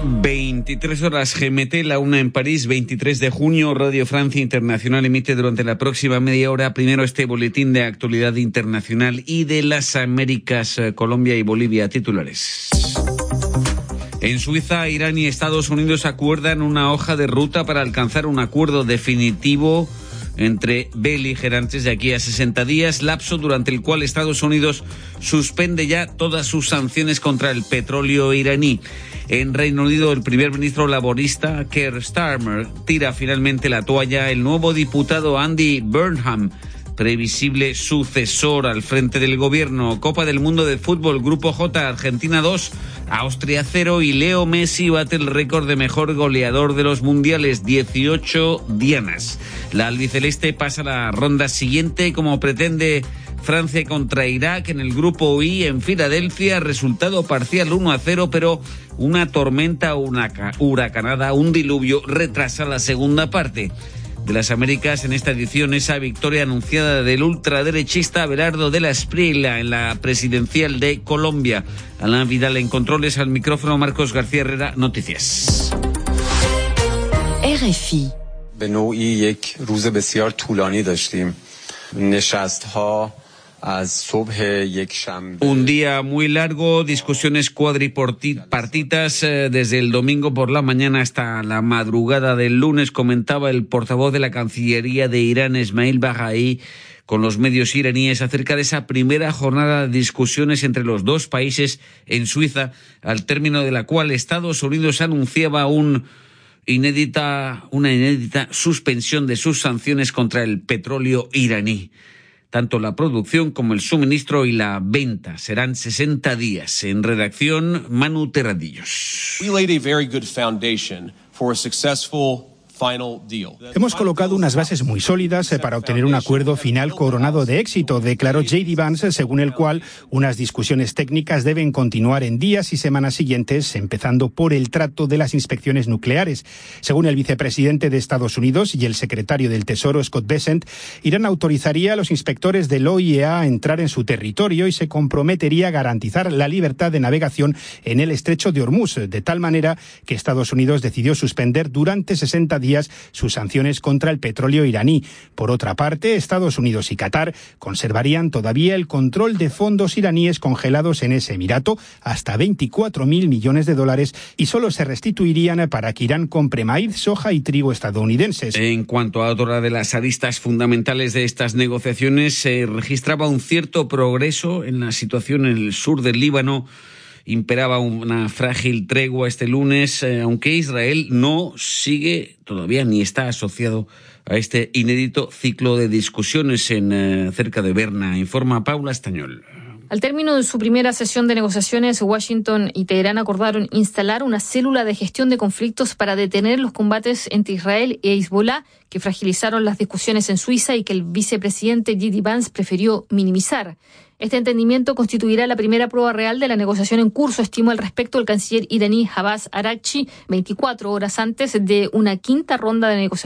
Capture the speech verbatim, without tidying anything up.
veintitrés horas G M T, la una en París, veintitrés de junio. Radio Francia Internacional emite durante la próxima media hora primero este boletín de actualidad internacional y de las Américas, Colombia y Bolivia. Titulares. En Suiza, Irán y Estados Unidos acuerdan una hoja de ruta para alcanzar un acuerdo definitivo entre beligerantes de aquí a sesenta días, lapso durante el cual Estados Unidos suspende ya todas sus sanciones contra el petróleo iraní. En Reino Unido, el primer ministro laborista Keir Starmer tira finalmente la toalla. El nuevo diputado Andy Burnham, previsible sucesor al frente del gobierno. Copa del Mundo de Fútbol, Grupo J, Argentina dos, Austria cero y Leo Messi bate el récord de mejor goleador de los mundiales, dieciocho dianas. La albiceleste pasa a la ronda siguiente como pretende Francia contra Irak en el Grupo I en Filadelfia, resultado parcial uno a cero, pero una tormenta, una huracanada, un diluvio retrasa la segunda parte. De las Américas, en esta edición, esa victoria anunciada del ultraderechista Abelardo de la Espriella en la presidencial de Colombia. Alain Vidal en controles, al micrófono Marcos García Herrera, Noticias. R F I. به نوعی یک روز بسیار طولانی داشتیم. نشست‌ها از صبح یک شنبه. Un día muy largo, discusiones cuadripartitas eh, desde el domingo por la mañana hasta la madrugada del lunes, comentaba el portavoz de la Cancillería de Irán, Esmail Baghai, con los medios iraníes acerca de esa primera jornada de discusiones entre los dos países en Suiza, al término de la cual Estados Unidos anunciaba un inédita, una inédita suspensión de sus sanciones contra el petróleo iraní. Tanto la producción como el suministro y la venta serán sesenta días. En redacción, Manu Terradillos. We laid a very good foundation for a successful final deal. Hemos colocado unas bases muy sólidas para obtener un acuerdo final coronado de éxito, declaró J D Vance, según el cual unas discusiones técnicas deben continuar en días y semanas siguientes, empezando por el trato de las inspecciones nucleares. Según el vicepresidente de Estados Unidos y el secretario del Tesoro, Scott Bessent, Irán autorizaría a los inspectores del O I E A a entrar en su territorio y se comprometería a garantizar la libertad de navegación en el estrecho de Hormuz, de tal manera que Estados Unidos decidió suspender durante sesenta días sus sanciones contra el petróleo iraní. Por otra parte, Estados Unidos y Qatar conservarían todavía el control de fondos iraníes congelados en ese emirato, hasta veinticuatro mil millones de dólares, y solo se restituirían para que Irán compre maíz, soja y trigo estadounidenses. En cuanto a otra de las aristas fundamentales de estas negociaciones, se registraba un cierto progreso en la situación en el sur del Líbano. Imperaba una frágil tregua este lunes, eh, aunque Israel no sigue todavía ni está asociado a este inédito ciclo de discusiones en eh, cerca de Berna, informa Paula Estañol. Al término de su primera sesión de negociaciones, Washington y Teherán acordaron instalar una célula de gestión de conflictos para detener los combates entre Israel e Hezbollah, que fragilizaron las discusiones en Suiza y que el vicepresidente J D Vance prefirió minimizar. Este entendimiento constituirá la primera prueba real de la negociación en curso, estimó al respecto el canciller iraní Abbas Araghchi, veinticuatro horas antes de una quinta ronda de negociaciones.